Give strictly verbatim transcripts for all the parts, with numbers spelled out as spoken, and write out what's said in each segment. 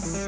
this.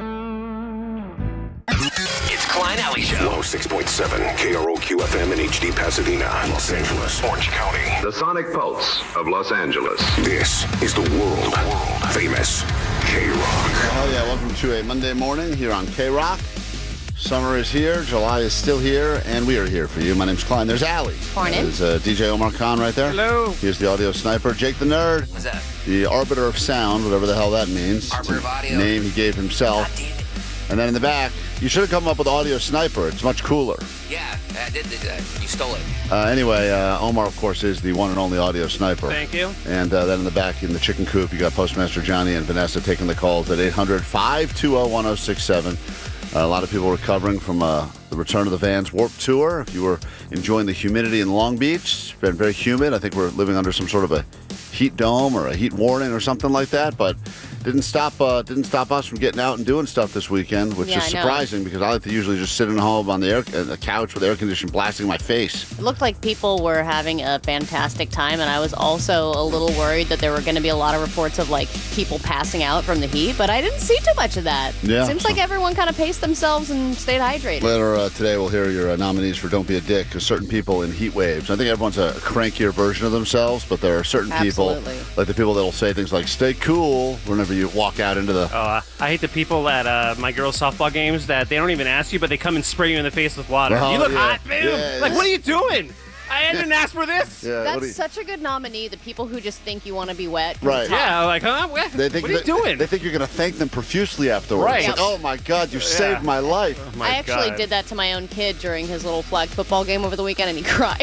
It's Klein Alley Show. one oh six point seven K R O Q F M in H D Pasadena, Los Angeles, Orange County. The sonic pulse of Los Angeles. This is the world, world famous K-Rock. Oh yeah, welcome to a Monday morning here on K-Rock. Summer is here, July is still here, and we are here for you. My name's Klein. There's Allie. Morning. There's uh, D J Omar Khan right there. Hello. Here's the audio sniper, Jake the Nerd. What's that? The arbiter of sound, whatever the hell that means. Arbiter It's a of audio. name he gave himself. God damn it. And then in the back, you should have come up with audio sniper. It's much cooler. Yeah, I did that. You stole it. Uh, anyway, uh, Omar, of course, is the one and only audio sniper. Thank you. And uh, then in the back, in the chicken coop, you got Postmaster Johnny and Vanessa taking the calls at eight hundred, five two zero, one zero six seven. Uh, a lot of people recovering from uh, the return of the Vans Warped Tour. If you were enjoying the humidity in Long Beach, it's been very humid. I think we're living under some sort of a heat dome or a heat warning or something like that. But didn't stop uh, didn't stop us from getting out and doing stuff this weekend, which Yeah, is I know. surprising because I like to usually just sit at home on the air uh, the couch with air conditioning blasting in my face. It looked like people were having a fantastic time, and I was also a little worried that there were going to be a lot of reports of like people passing out from the heat, but I didn't see too much of that. Yeah. Seems like everyone kind of paced themselves and stayed hydrated. Later uh, today, we'll hear your uh, nominees for Don't Be a Dick, because certain people in heat waves, I think everyone's a crankier version of themselves, but there are certain Absolutely. people, like the people that will say things like, stay cool, whenever you walk out into the... Oh, uh, I hate the people at uh, my girls' softball games that they don't even ask you, but they come and spray you in the face with water. Oh, you look yeah. hot, boom! Yeah, like, yeah. what are you doing? I didn't ask for this. Yeah, what do That's you- such a good nominee, the people who just think you want to be wet. 'cause Right. it's hot. Yeah, like, huh? What, They think what are you that- doing? They think you're going to thank them profusely afterwards. Right. Like, oh, my God, you saved my life. Oh, my I actually God. did that to my own kid during his little flag football game over the weekend, and he cried.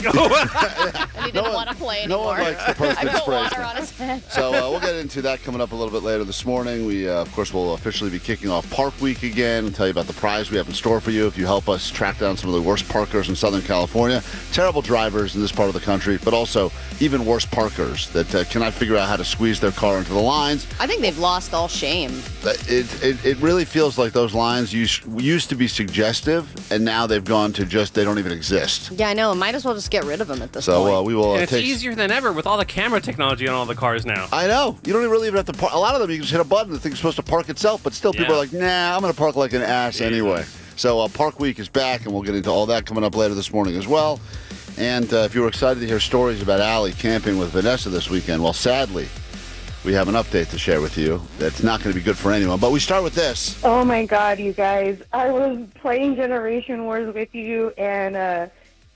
and he didn't one- want to play no anymore. one likes the person I that put sprays water them. on his head. So uh, we'll get into that coming up a little bit later this morning. We, uh, of course, will officially be kicking off Park Week again and tell you about the prize we have in store for you if you help us track down some of the worst parkers in Southern California. Terrible drivers in this part of the country, but also even worse parkers that uh, cannot figure out how to squeeze their car into the lines. I think they've lost all shame. It, it, it really feels like those lines used, used to be suggestive, and now they've gone to just, they don't even exist. Yeah, I know. Might as well just get rid of them at this So point. uh, we will uh, And it's take... easier than ever with all the camera technology on all the cars now. I know. You don't really even have to park. A lot of them, you can just hit a button. The thing's supposed to park itself, but still people Yeah. are like, nah, I'm going to park like an ass anyway. So uh, Park Week is back, and we'll get into all that coming up later this morning as well. And uh, if you were excited to hear stories about Allie camping with Vanessa this weekend, well, sadly, we have an update to share with you that's not going to be good for anyone. But we start with this. Oh my God, you guys. I was playing Generation Wars with you, and uh,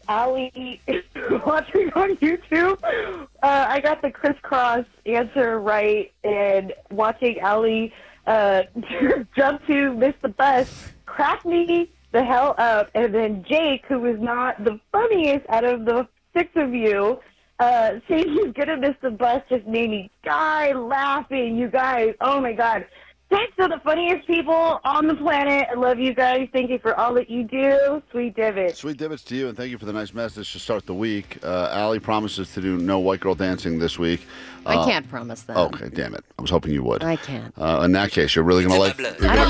Allie is watching on YouTube. Uh, I got the crisscross answer right, and watching Allie uh, jump to miss the bus cracked me the hell up. And then Jake, who was not the funniest out of the six of you, uh, saying he's going to miss the bus just made me die laughing, you guys. Oh my God. Thanks to the funniest people on the planet. I love you guys. Thank you for all that you do. Sweet Divot. Sweet divots to you, and thank you for the nice message to start the week. Uh, Allie promises to do no white girl dancing this week. I Uh, can't promise that. Okay, damn it. I was hoping you would. I can't. Uh, in that case, you're really going to like... I you're I don't